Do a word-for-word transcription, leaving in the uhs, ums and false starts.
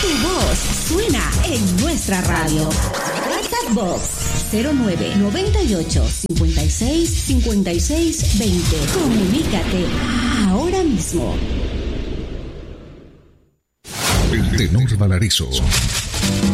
Tu voz suena en nuestra radio. WhatsApp Box cero nueve noventa y ocho cincuenta y seis cincuenta y seis veinte. Comunícate ahora mismo. El tenor Valarizo